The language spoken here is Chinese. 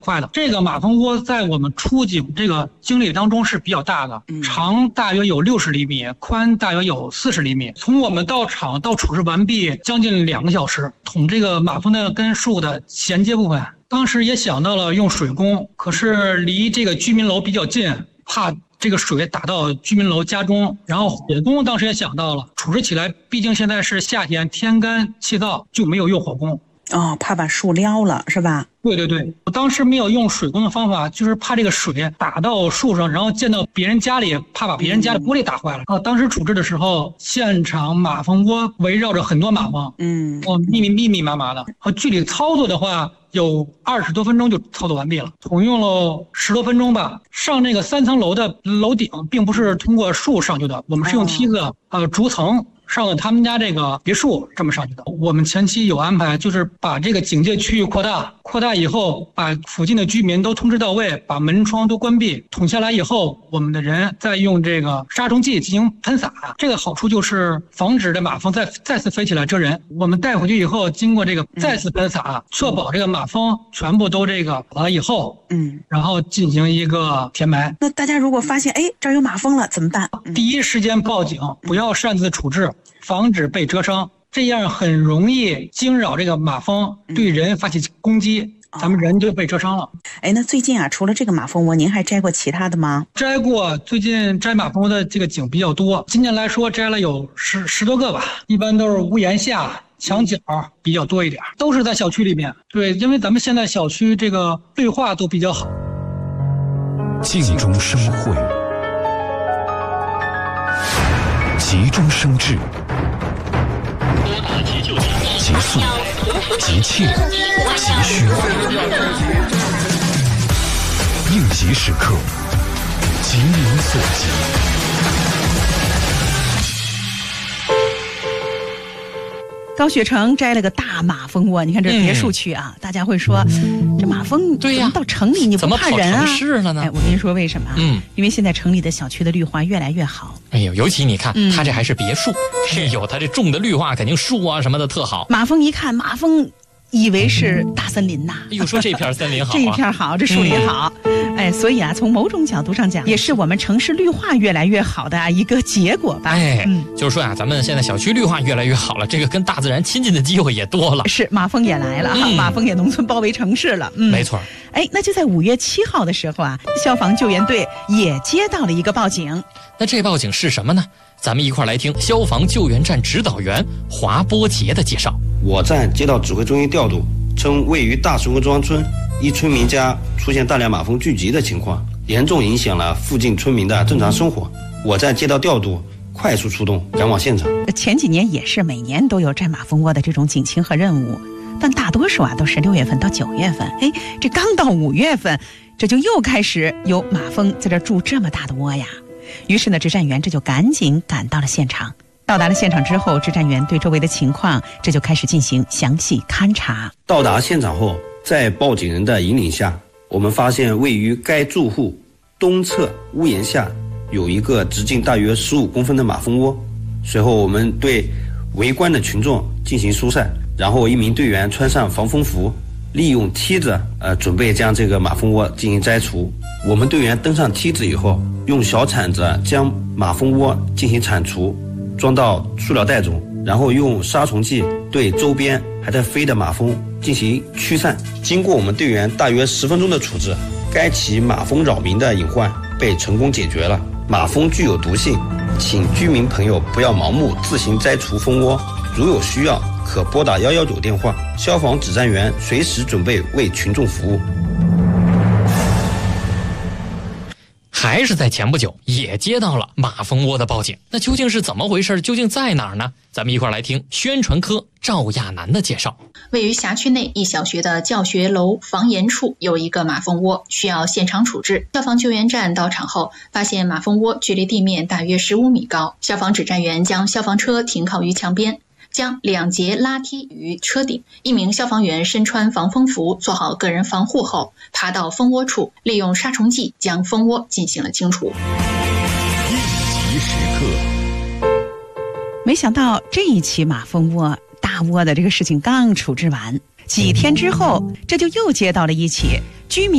坏的。这个马蜂窝在我们出警这个经历当中是比较大的，长大约有60厘米，宽大约有40厘米。从我们到场到处置完毕，将近2个小时，捅这个马蜂的跟树的衔接部分。当时也想到了用水攻，可是离这个居民楼比较近，怕这个水打到居民楼家中。然后火攻当时也想到了，处置起来毕竟现在是夏天，天干气燥，就没有用火攻。 怕把树撩了是吧？ 对，我当时没有用水攻的方法，就是怕这个水打到树上，然后溅到别人家里，怕把别人家的玻璃打坏了。当时处置的时候，现场马蜂窝围绕着很多马蜂，密密麻麻的。具体操作的话，有20多分钟就操作完毕了，总用了10多分钟吧。上那个3层楼的楼顶，并不是通过树上去的，我们是用梯子逐层上了他们家这个别墅这么上去的。我们前期有安排，就是把这个警戒区域扩大以后，把附近的居民都通知到位，把门窗都关闭。捅下来以后，我们的人再用这个杀虫剂进行喷洒。这个好处就是防止这马蜂再次飞起来蛰人。我们带回去以后，经过这个再次喷洒，确保这个马蜂全部都这个了以后，然后进行一个填埋。 那大家如果发现这儿有马蜂了怎么办？ 第一时间报警，不要擅自处置，防止被蛰伤，这样很容易惊扰这个马蜂对人发起攻击，咱们人就被蛰伤了。 那最近除了这个马蜂窝，您还摘过其他的吗？ 摘过，最近摘马蜂窝的这个井比较多，今年来说摘了有十多个吧，一般都是屋檐下、墙角比较多一点，都是在小区里面。对，因为咱们现在小区这个绿化都比较好。 静中生慧，急中生智，急速、急切、急需，应急时刻，急民所急。 高雪成摘了个大马蜂窝，你看这别墅区大家会说，这马蜂怎么到城里你不怕人啊？ 怎么跑城市了呢？ 我跟你说为什么因为现在城里的小区的绿化越来越好。 尤其你看，它这还是别墅，它这种的绿化肯定树啊什么的特好。 马蜂一看，马蜂以为是大森林呐， 说这片森林好， 这一片好，这树林好，所以从某种角度上讲，也是我们城市绿化越来越好的一个结果吧。 就是说咱们现在小区绿化越来越好了，这个跟大自然亲近的机会也多了。 是，马蜂也来了马蜂也农村包围城市了。 没错。 那就在5月7号的时候消防救援队也接到了一个报警。 那这报警是什么呢？咱们一块来听消防救援站指导员华波杰的介绍。 我站接到指挥中心调度，称位于大石沟庄村一村民家出现大量马蜂聚集的情况，严重影响了附近村民的正常生活。我站接到调度，快速出动赶往现场。 前几年也是每年都有摘马蜂窝的这种警情和任务，但大多数都是6月份到9月份。这刚到5月份，这就又开始有马蜂在这筑这么大的窝呀。于是呢，执战员这就赶紧赶到了现场。到达了现场之后，执战员对周围的情况这就开始进行详细勘查。 到达现场后，在报警人的引领下，我们发现位于该住户东侧屋檐下有一个直径大约15公分的马蜂窝。随后我们对围观的群众进行疏散，然后一名队员穿上防风服，利用梯子准备将这个马蜂窝进行摘除。我们队员登上梯子以后，用小铲子将马蜂窝进行铲除，装到塑料袋中，然后用杀虫剂对周边还在飞的马蜂进行驱散。经过我们队员大约10分钟的处置，该起马蜂扰民的隐患被成功解决了。马蜂具有毒性，请居民朋友不要盲目自行摘除蜂窝，如有需要可拨打119电话，消防指战员随时准备为群众服务。 还是在前不久也接到了马蜂窝的报警，那究竟是怎么回事？究竟在哪儿呢？咱们一块来听宣传科赵亚楠的介绍。 位于辖区内一小学的教学楼房檐处有一个马蜂窝，需要现场处置。消防救援站到场后，发现马蜂窝距离地面大约15米高，消防指战员将消防车停靠于墙边，将2节拉梯于车顶，一名消防员身穿防风服，做好个人防护后，爬到蜂窝处，利用杀虫剂将蜂窝进行了清除。 应急时刻， 没想到这一起马蜂窝大窝的这个事情刚处置完，几天之后，这就又接到了一起居民